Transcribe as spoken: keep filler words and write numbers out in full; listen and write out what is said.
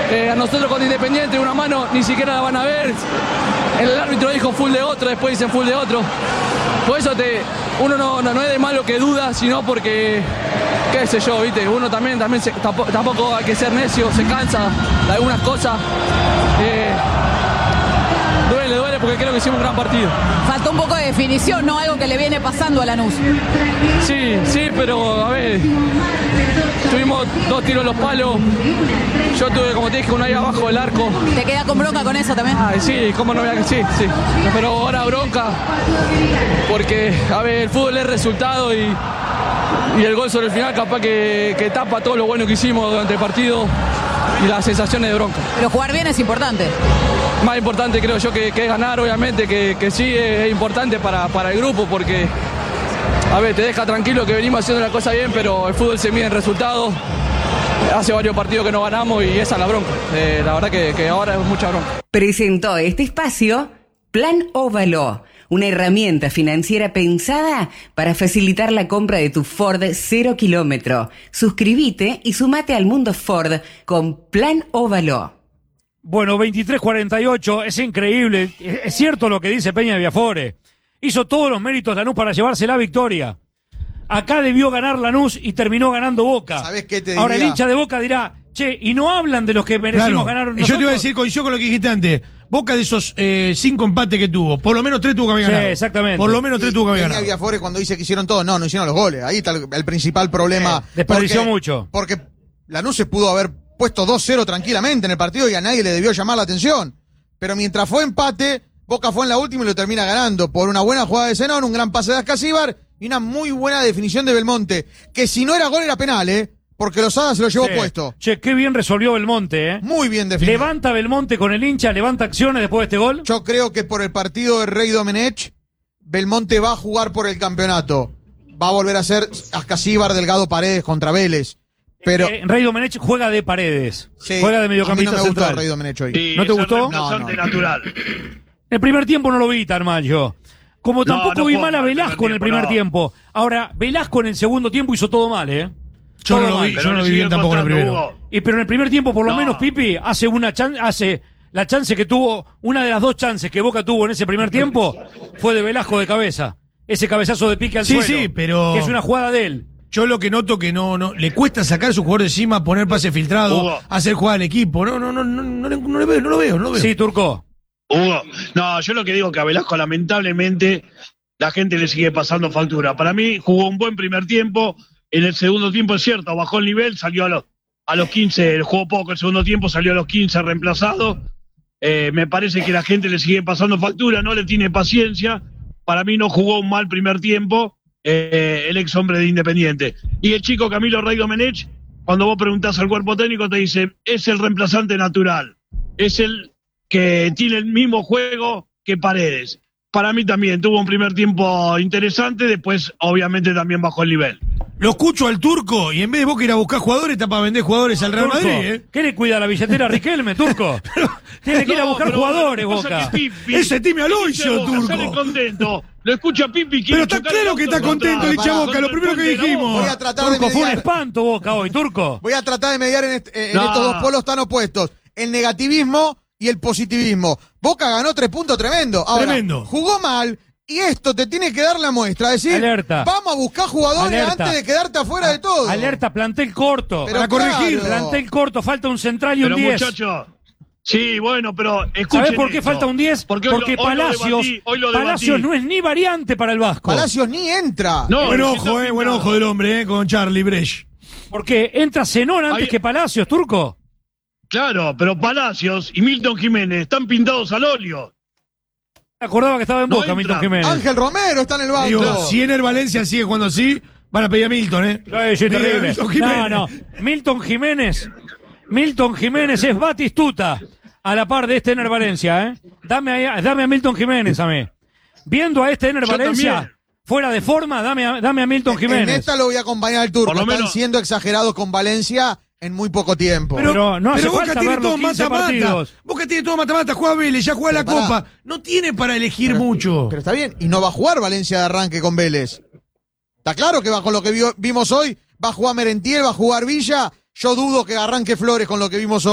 Eh, a nosotros con Independiente una mano ni siquiera la van a ver. El árbitro dijo full de otro, después dicen full de otro. Por eso te, uno no, no, no es de malo que duda, sino porque, qué sé yo, ¿viste? Uno también, también se, tampoco, tampoco hay que ser necio, se cansa de algunas cosas. Eh, duele, duele porque creo que hicimos un gran partido. Faltó un poco de definición, ¿no? Algo que le viene pasando a Lanús. Sí, sí, pero a ver, tuvimos dos tiros en los palos. Yo tuve, como te dije, uno ahí abajo del arco. ¿Te queda con bronca con eso también? Ay, sí, cómo no voy a... Sí, sí. Pero ahora bronca, porque, a ver, el fútbol es resultado y, y el gol sobre el final capaz que, que tapa todo lo bueno que hicimos durante el partido y las sensaciones de bronca. Pero jugar bien es importante. Más importante creo yo que, que es ganar, obviamente, que, que sí es, es importante para, para el grupo, porque, a ver, te deja tranquilo que venimos haciendo la cosa bien, pero el fútbol se mide en resultados. Hace varios partidos que no ganamos y esa es la bronca. Eh, la verdad que, que ahora es mucha bronca. Presentó este espacio Plan Óvalo, una herramienta financiera pensada para facilitar la compra de tu Ford cero kilómetro. Suscríbete y sumate al mundo Ford con Plan Óvalo. Bueno, veintitrés cuarenta y ocho, es increíble. Es cierto lo que dice Peña de Viafore. Hizo todos los méritos Lanús para llevarse la victoria. Acá debió ganar Lanús y terminó ganando Boca. ¿Sabés qué te Ahora diría? el hincha de Boca dirá, che, y no hablan de los que merecimos Claro. ganar Y nosotros. yo te iba a decir, coincido con lo que dijiste antes. Boca de esos eh, cinco empates que tuvo, por lo menos tres tuvo que haber Sí, ganado. exactamente. Por lo menos tres tuvo que haber Peña ganado. Viafore cuando dice que hicieron todo, no, no hicieron los goles. Ahí está el, el principal problema. Eh, desperdició porque, mucho. Porque Lanús se pudo haber puesto dos cero tranquilamente en el partido y a nadie le debió llamar la atención. Pero mientras fue empate, Boca fue en la última y lo termina ganando por una buena jugada de Zenón, un gran pase de Ascasíbar y una muy buena definición de Belmonte, que si no era gol era penal, ¿eh? Porque Lozada se lo llevó Sí. puesto. Che, qué bien resolvió Belmonte, ¿eh? Muy bien definido. Levanta Belmonte con el hincha, levanta acciones después de este gol. Yo creo que por el partido de Rey Domenech, Belmonte va a jugar por el campeonato. Va a volver a ser Ascasíbar, Delgado, Paredes contra Vélez. Pero Eh, Rey Domenech juega de Paredes. sí, juega de a mí mediocampista no me gustó central. Rey Domenech hoy. Sí, ¿No te es el gustó? reemplazante No, no. natural. El primer tiempo no lo vi tan mal yo. Como No, tampoco no vi jugó mal a mal el Velasco primer en el primer tiempo, tiempo. Ahora, Velasco en el segundo tiempo hizo todo mal, ¿eh? Yo Todo no lo mal. vi, Pero yo no le lo vi sigue bien tampoco en el costando, primero. Hugo. Y pero en el primer tiempo, por lo No. menos, Pipi hace una chan hace la chance que tuvo, una de las dos chances que Boca tuvo en ese primer tiempo, fue de Velasco de cabeza. Ese cabezazo de pique al Sí, suelo. sí, pero- Que es una jugada de él. Yo lo que noto que no, no, le cuesta sacar su jugador de encima, poner pase filtrado, Hugo. hacer jugada al equipo. No, no, no, no, no, le- no le veo, no lo veo, no lo veo. Sí, Turco. Hugo, no, yo lo que digo que a Velasco lamentablemente la gente le sigue pasando factura. Para mí jugó un buen primer tiempo, en el segundo tiempo es cierto, bajó el nivel, salió a los, a los quince, jugó poco el segundo tiempo, salió a los quince reemplazado. Eh, me parece que la gente le sigue pasando factura, no le tiene paciencia. Para mí no jugó un mal primer tiempo eh, el ex hombre de Independiente. Y el chico Camilo Rey Domenech, cuando vos preguntás al cuerpo técnico, te dice, es el reemplazante natural, es el que tiene el mismo juego que Paredes. Para mí también tuvo un primer tiempo interesante, después obviamente también bajó el nivel. Lo escucho al Turco y en vez de Boca ir a buscar jugadores, está para vender jugadores al Real Turco, Madrid, ¿eh? ¿qué le cuida la billetera a Riquelme, Turco? Tiene que ir a No, buscar pero jugadores, lo que pasa Boca. es que Pipi- Ese time al el hincha de hoyo, Boca Turco. sale contento. Lo escucha Pipi. quiere Pero está chocar claro el que auto está contento contra- el hincha Boca, contra lo el primero que puente de la dijimos. Boca. Voy a tratar de Turco, fue un mediar, espanto Boca hoy, Turco. voy a tratar de mediar en, este- en No. estos dos polos tan opuestos. El negativismo y el positivismo. Boca ganó tres puntos tremendo. Ahora, Tremendo. jugó mal. Y esto te tiene que dar la muestra, decir, Alerta. vamos a buscar jugadores Alerta. antes de quedarte afuera de todo. Alerta, plantel corto. Pero para corregir, claro. Plantel corto, falta un central y un Pero diez. muchacho, sí, bueno, pero escuchen ¿Sabés por qué esto. falta un diez? Porque, hoy lo- Porque hoy lo Palacios, debatí, hoy lo debatí. Palacios no es ni variante para el Vasco. Palacios ni entra. No, Buen si ojo, está eh, buen pintado. ojo del hombre, eh, con Charlie Brecht. Porque entra Zenón antes Ahí- que Palacios, Turco. Claro, pero Palacios y Milton Jiménez están pintados al óleo. Me acordaba que estaba en No Boca, entra. Milton Jiménez. Ángel Romero está en el banco. Digo, si en el Valencia sigue jugando así, van a pedir a Milton, ¿eh? Ay, sí, Diga, terrible. Milton No, Jiménez. no. Milton Jiménez. Milton Jiménez es Batistuta a la par de este Ener Valencia, ¿eh? Dame a, dame a Milton Jiménez a mí. Viendo a este Ener Yo Valencia también. fuera de forma, dame a, dame a Milton En Jiménez. esta lo voy a acompañar al Turco. Por lo Están menos- siendo exagerados con Valencia en muy poco tiempo. Pero no hace Boca falta tiene verlo todo quince mata-mata. partidos. Boca tiene todo mata-mata, juega Vélez, ya juega la Pero pará. Copa. No tiene para elegir Pero- mucho. Pero está bien. Y no va a jugar Valencia de arranque con Vélez. Está claro que va con lo que vio- vimos hoy. Va a jugar Merentiel, va a jugar Villa. Yo dudo que arranque Flores con lo que vimos hoy.